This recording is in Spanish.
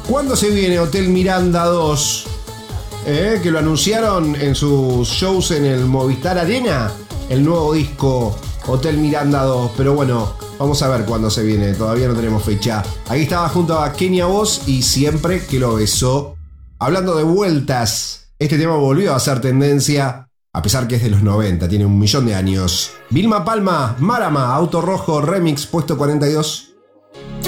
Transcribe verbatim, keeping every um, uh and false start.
¿Cuándo se viene Hotel Miranda dos? ¿Eh? Que lo anunciaron en sus shows en el Movistar Arena. El nuevo disco Hotel Miranda dos. Pero bueno, vamos a ver cuándo se viene. Todavía no tenemos fecha. Aquí estaba junto a Kenia Voz y Siempre que lo besó. Hablando de vueltas, este tema volvió a ser tendencia, a pesar que es de los noventa, tiene un millón de años. Vilma Palma, Marama, Auto Rojo, Remix, puesto cuarenta y dos.